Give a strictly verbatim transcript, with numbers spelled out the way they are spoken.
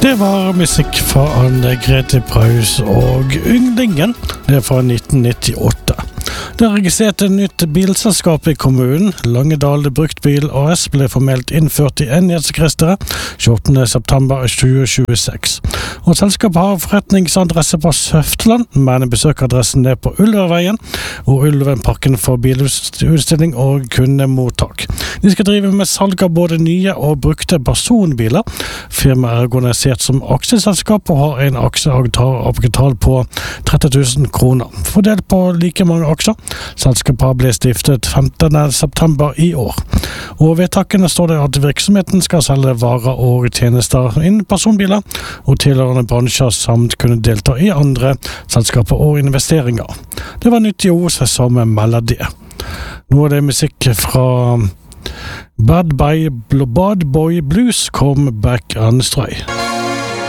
Det var musikk fra Anne-Grete Preus og Ynglingen, det er fra nitten nittiåtte. Det er registrert et nytt bilselskap i kommunen. Langedal Bruktbil A S ble formelt innført i enhetsregisteret tjueåttende september tjue tjueseks. Og selskapet har forretningsadresse på Søfteland, men besøkadressen er på Ulveveien og Ulvenparken for bilutstilling og kundemottak. De skal drive med salg av både nye og brukte personbiler. Firmaet er organisert som aksjeselskap og har en aksjeavgiftskapital på tretti tusen kroner, fordelt på like mange aksjer. Selskapet ble stiftet femtende september i år. Og ved takkene står det at virksomheten skal selge varer og tjenester innen personbiler og tilhørende bransjer samt kunne delta i andre selskaper og investeringer. Det var nyttige ord som melder det. Nå er det musikk fra Bad Boy Blues, Come Back and Stray.